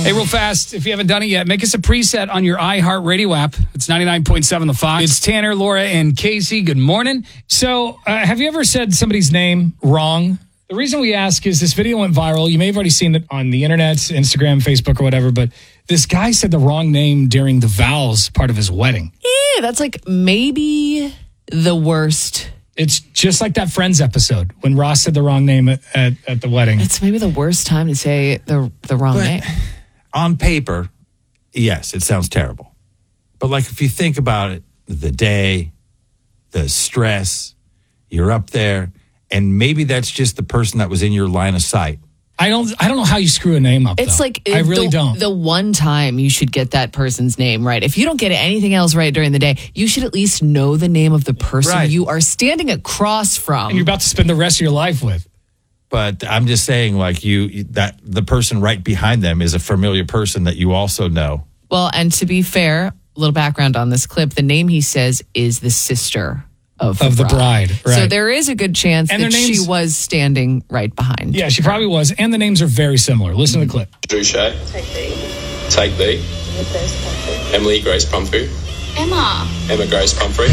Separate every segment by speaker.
Speaker 1: Hey, real fast, if you haven't done it yet, make us a preset on your iHeartRadio app. It's 99.7 The Fox. It's Tanner, Laura, and Casey. Good morning. So, have you ever said somebody's name wrong? The reason we ask is this video went viral. You may have already seen it on the internet, Instagram, Facebook, or whatever, but this guy said the wrong name during the vows part of his wedding.
Speaker 2: Yeah, that's like maybe the worst.
Speaker 1: It's just like that Friends episode when Ross said the wrong name at the wedding.
Speaker 2: It's maybe the worst time to say the wrong name.
Speaker 3: On paper, yes, it sounds terrible. But like if you think about it, the day, the stress, you're up there, and maybe that's just the person that was in your line of sight.
Speaker 1: I don't know how you screw a name up.
Speaker 2: It's
Speaker 1: though.
Speaker 2: like
Speaker 1: I really don't.
Speaker 2: The one time you should get that person's name right. If you don't get anything else right during the day, you should at least know the name of the person you are standing across from,
Speaker 1: and you're about to spend the rest of your life with.
Speaker 3: But I'm just saying, like that the person right behind them is a familiar person that you also know.
Speaker 2: Well, and to be fair, a little background on this clip: the name he says is the sister of the bride. Right. So there is a good chance that she was standing right behind.
Speaker 1: Yeah, she probably was. And the names are very similar. Listen to the clip.
Speaker 4: Drew Shea. Take B. Emily Grace Pumphrey. Emma Grace Pumphrey.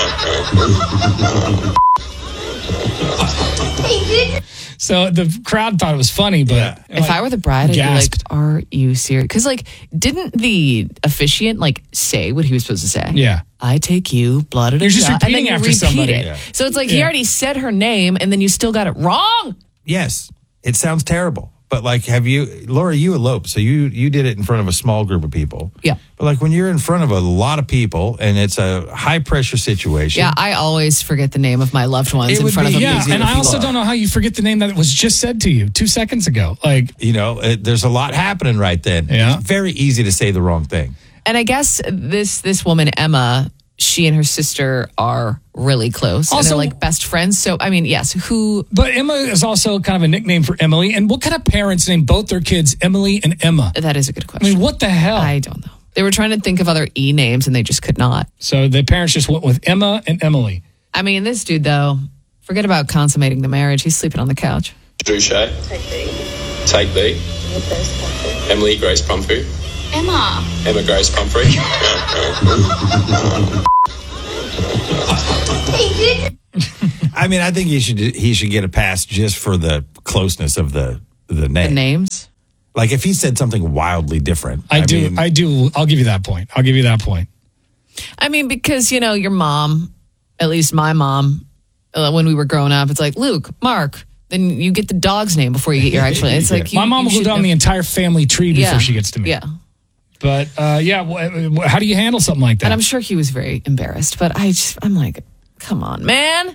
Speaker 1: So the crowd thought it was funny, but
Speaker 2: if I were the bride, I'd be like, "Are you serious?" Because didn't the officiant say what he was supposed to say?
Speaker 1: Yeah,
Speaker 2: I take you, blah, blah, blah.
Speaker 1: You're just repeating after somebody.
Speaker 2: It. Yeah. So it's like he already said her name, and then you still got it wrong.
Speaker 3: Yes, it sounds terrible. But like, Laura, you eloped, so you did it in front of a small group of people.
Speaker 2: Yeah.
Speaker 3: But like when you're in front of a lot of people and it's a high pressure situation.
Speaker 2: Yeah, I always forget the name of my loved ones in front of them.
Speaker 1: Yeah, and I also don't know how you forget the name that was just said to you 2 seconds ago. Like,
Speaker 3: there's a lot happening right then.
Speaker 1: Yeah.
Speaker 3: It's very easy to say the wrong thing.
Speaker 2: And I guess this woman, Emma, she and her sister are really close. Also, and they're like best friends. So, I mean, yes,
Speaker 1: But Emma is also kind of a nickname for Emily. And what kind of parents name both their kids Emily and Emma?
Speaker 2: That is a good question.
Speaker 1: I mean, what the hell?
Speaker 2: I don't know. They were trying to think of other E names and they just could not.
Speaker 1: So the parents just went with Emma and Emily.
Speaker 2: I mean, this dude, though, forget about consummating the marriage. He's sleeping on the couch.
Speaker 4: Drew Shea. Take B. Emily Grace Pumphrey. Emma Grace Pumphrey.
Speaker 3: I mean, I think he should get a pass just for the closeness of the name.
Speaker 2: The names?
Speaker 3: Like if he said something wildly different.
Speaker 1: I do. I'll give you that point.
Speaker 2: I mean, because, your mom, at least my mom, when we were growing up, it's like, Luke, Mark, then you get the dog's name before you get your actual name. It's like
Speaker 1: my mom will go down the entire family tree before she gets to me.
Speaker 2: Yeah.
Speaker 1: But, how do you handle something like that?
Speaker 2: And I'm sure he was very embarrassed, but I'm like, come on, man.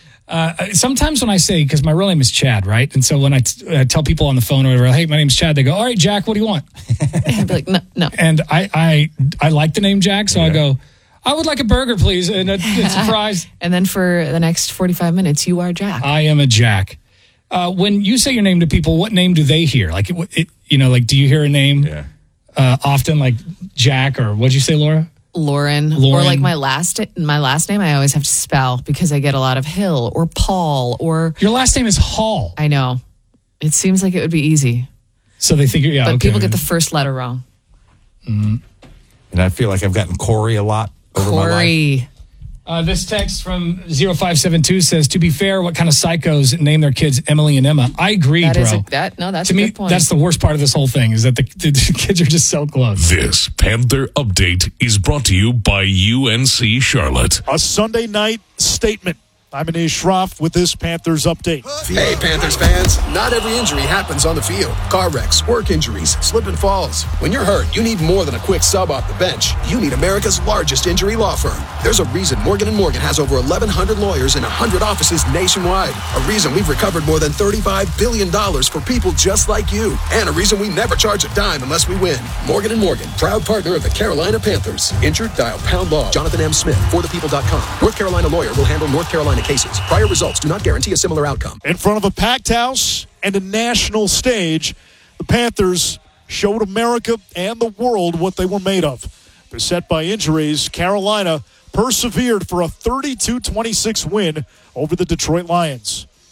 Speaker 1: Sometimes when I say, because my real name is Chad, right? And so when I tell people on the phone or whatever, hey, my name's Chad, they go, all right, Jack, what do you want?
Speaker 2: I'd be like, no.
Speaker 1: And I like the name Jack, so I go, I would like a burger, please, and a fries.
Speaker 2: And then for the next 45 minutes, you are Jack.
Speaker 1: I am a Jack. When you say your name to people, what name do they hear? Like, do you hear a name?
Speaker 3: Yeah.
Speaker 1: Often like Jack, or what'd you say, Laura?
Speaker 2: Lauren. Or like my last name I always have to spell because I get a lot of Hill or Paul or...
Speaker 1: Your last name is Hall.
Speaker 2: I know. It seems like it would be easy.
Speaker 1: So they think
Speaker 2: But people get the first letter wrong.
Speaker 3: Mm-hmm. And I feel like I've gotten Corey a lot over my life.
Speaker 1: This text from 0572 says, to be fair, what kind of psychos name their kids Emily and Emma? I agree, bro.
Speaker 2: That's
Speaker 1: to
Speaker 2: a
Speaker 1: me,
Speaker 2: good point.
Speaker 1: That's the worst part of this whole thing is that the kids are just so close.
Speaker 5: This Panther Update is brought to you by UNC Charlotte.
Speaker 6: A Sunday night statement. I'm Anish Shroff with this Panthers Update.
Speaker 7: Hey, Panthers fans. Not every injury happens on the field. Car wrecks, work injuries, slip and falls. When you're hurt, you need more than a quick sub off the bench. You need America's largest injury law firm. There's a reason Morgan & Morgan has over 1,100 lawyers in 100 offices nationwide. A reason we've recovered more than $35 billion for people just like you. And a reason we never charge a dime unless we win. Morgan & Morgan, proud partner of the Carolina Panthers. Injured? Dial # law. Jonathan M. Smith, forthepeople.com. North Carolina lawyer will handle North Carolina cases. Prior results do not guarantee a similar outcome.
Speaker 6: In front of a packed house and a national stage, the Panthers showed America and the world what they were made of. Beset by injuries, Carolina persevered for a 32-26 win over the Detroit Lions.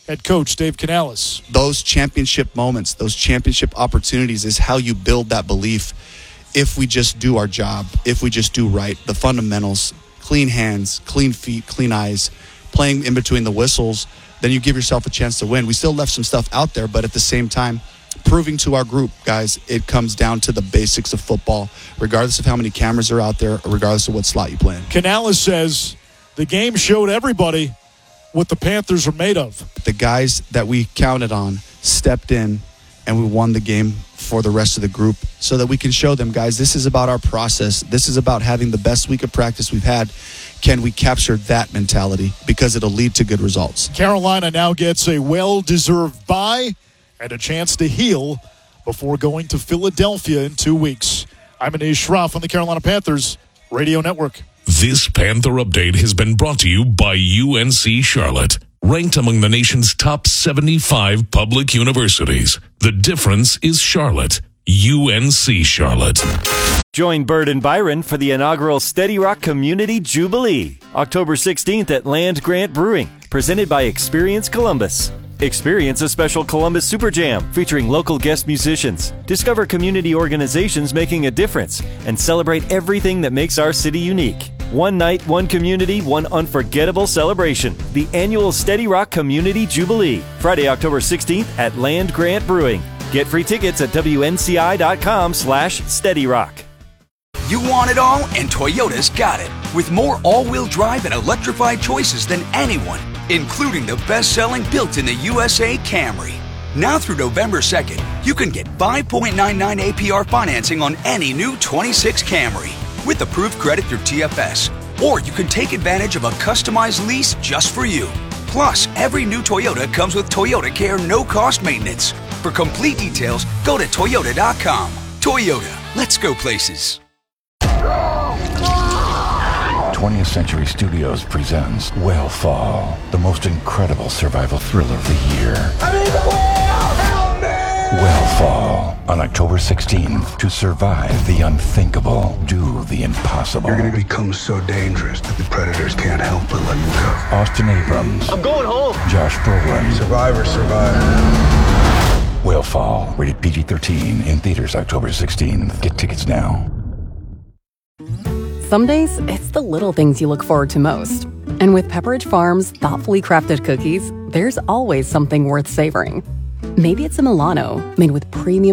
Speaker 6: head coach Dave Canales.
Speaker 8: Those championship moments, those championship opportunities is how you build that belief. If we just do our job, if we just do right, the fundamentals, clean hands, clean feet, clean eyes, playing in between the whistles, then you give yourself a chance to win. We still left some stuff out there, but at the same time, proving to our group, guys, it comes down to the basics of football, regardless of how many cameras are out there, or regardless of what slot you play in.
Speaker 6: Canales says the game showed everybody what the Panthers are made of.
Speaker 8: The guys that we counted on stepped in, and we won the game for the rest of the group so that we can show them, guys, this is about our process. This is about having the best week of practice we've had. Can we capture that mentality? Because it'll lead to good results.
Speaker 6: Carolina now gets a well-deserved bye and a chance to heal before going to Philadelphia in 2 weeks. I'm Anish Shroff on the Carolina Panthers Radio Network.
Speaker 5: This Panther Update has been brought to you by UNC Charlotte, ranked among the nation's top 75 public universities. The difference is Charlotte. UNC Charlotte.
Speaker 9: Join Bird and Byron for the inaugural Steady Rock Community Jubilee, October 16th at Land Grant Brewing, presented by Experience Columbus. Experience a special Columbus Super Jam featuring local guest musicians. Discover community organizations making a difference and celebrate everything that makes our city unique. One night, one community, one unforgettable celebration. The annual Steady Rock Community Jubilee, Friday, October 16th at Land Grant Brewing. Get free tickets at WNCI.com/SteadyRock.
Speaker 10: You want it all, and Toyota's got it. With more all-wheel drive and electrified choices than anyone, including the best-selling built-in-the-USA Camry. Now through November 2nd, you can get 5.99 APR financing on any new 26 Camry with approved credit through TFS. Or you can take advantage of a customized lease just for you. Plus, every new Toyota comes with Toyota Care no-cost maintenance. For complete details, go to Toyota.com. Toyota, let's go places.
Speaker 11: 20th Century Studios presents Whale the most incredible survival thriller of the year. I'm in the whale! Help me! Whale on October 16th. To survive the unthinkable, do the impossible.
Speaker 12: You're going to become so dangerous that the predators can't help but let you go.
Speaker 11: Austin Abrams.
Speaker 12: I'm going home.
Speaker 11: Josh Brolin.
Speaker 12: Survivor.
Speaker 11: Whale, rated PG-13, in theaters October 16th. Get tickets now.
Speaker 13: Some days, it's the little things you look forward to most. And with Pepperidge Farm's thoughtfully crafted cookies, there's always something worth savoring. Maybe it's a Milano, made with premium